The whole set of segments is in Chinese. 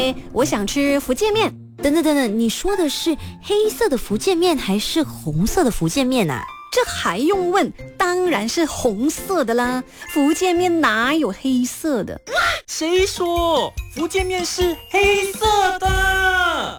我想吃福建面。 等等等等，你说的是黑色的福建面还是红色的福建面啊？ 这还用问？当然是红色的啦，福建面哪有黑色的？ 谁说福建面是黑色的？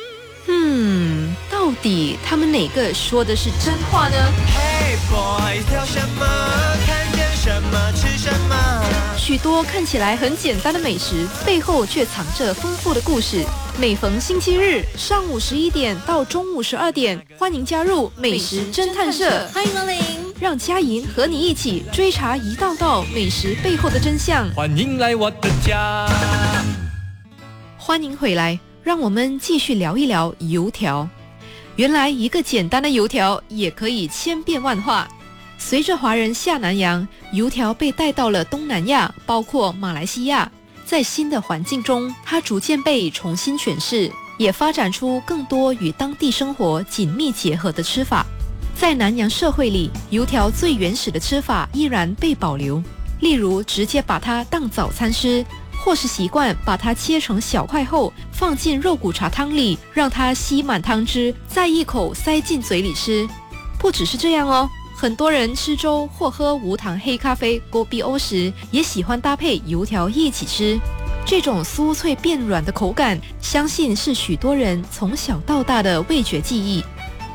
到底他们哪个说的是真话呢？ Hey boy， 挑什么？看见什么吃什么？ 许多看起来很简单的美食，背后却藏着丰富的故事。每逢星期日上午11点到中午12点，欢迎加入美食侦探社， 欢迎光临， 让佳莹和你一起追查一道道美食背后的真相。 欢迎来我的家。 欢迎回来，让我们继续聊一聊油条。原来一个简单的油条也可以千变万化。随着华人下南洋，油条被带到了东南亚，包括马来西亚。在新的环境中，它逐渐被重新诠释，也发展出更多与当地生活紧密结合的吃法。在南洋社会里，油条最原始的吃法依然被保留，例如直接把它当早餐吃，或是习惯把它切成小块后放进肉骨茶汤里，让它吸满汤汁，再一口塞进嘴里吃。不只是这样哦，很多人吃粥或喝无糖黑咖啡 Kopi O 时，也喜欢搭配油条一起吃。这种酥脆变软的口感，相信是许多人从小到大的味觉记忆。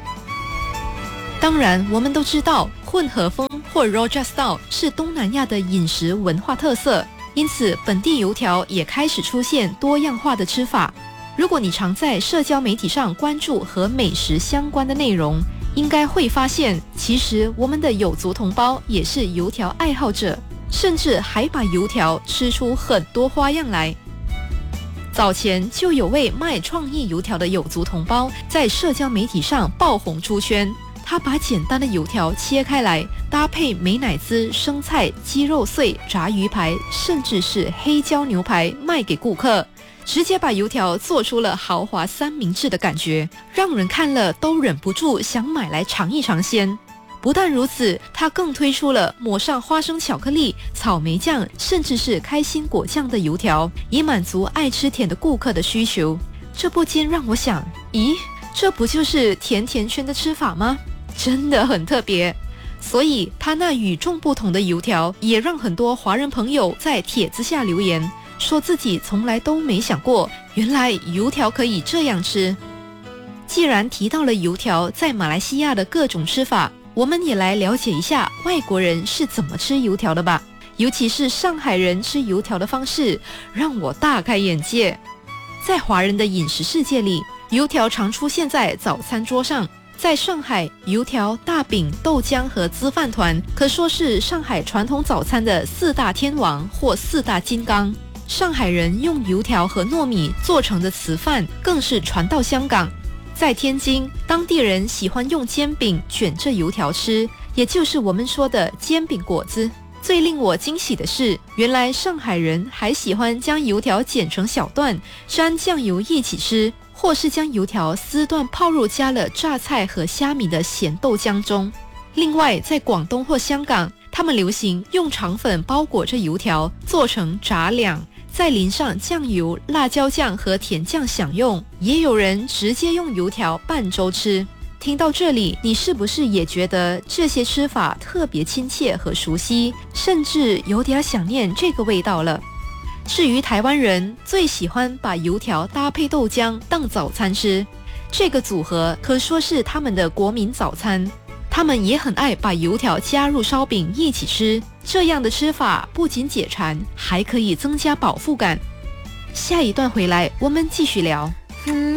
当然，我们都知道混合风或 Rojak Style 是东南亚的饮食文化特色，因此本地油条也开始出现多样化的吃法。如果你常在社交媒体上关注和美食相关的内容，应该会发现，其实我们的有族同胞也是油条爱好者，甚至还把油条吃出很多花样来。早前就有位卖创意油条的有族同胞在社交媒体上爆红出圈，他把简单的油条切开来，搭配美乃滋、生菜、鸡肉碎、炸鱼排，甚至是黑椒牛排卖给顾客，直接把油条做出了豪华三明治的感觉，让人看了都忍不住想买来尝一尝鲜。不但如此，他更推出了抹上花生巧克力、草莓酱，甚至是开心果酱的油条，以满足爱吃甜的顾客的需求。这不禁让我想，咦，这不就是甜甜圈的吃法吗？真的很特别。所以他那与众不同的油条也让很多华人朋友在帖子下留言，说自己从来都没想过，原来油条可以这样吃。既然提到了油条在马来西亚的各种吃法，我们也来了解一下外国人是怎么吃油条的吧。尤其是上海人吃油条的方式，让我大开眼界。在华人的饮食世界里，油条常出现在早餐桌上。在上海，油条、大饼、豆浆和粢饭团可说是上海传统早餐的四大天王或四大金刚。上海人用油条和糯米做成的粢饭更是传到香港。在天津，当地人喜欢用煎饼卷着油条吃，也就是我们说的煎饼果子。最令我惊喜的是，原来上海人还喜欢将油条剪成小段，沾酱油一起吃，或是将油条丝段泡入加了榨菜和虾米的咸豆浆中。另外，在广东或香港，他们流行用肠粉包裹着油条，做成炸两，再淋上酱油、辣椒酱和甜酱享用。也有人直接用油条拌粥吃。听到这里，你是不是也觉得这些吃法特别亲切和熟悉，甚至有点想念这个味道了？至于台湾人，最喜欢把油条搭配豆浆当早餐吃，这个组合可说是他们的国民早餐。他们也很爱把油条加入烧饼一起吃，这样的吃法不仅解馋，还可以增加饱腹感。下一段回来，我们继续聊。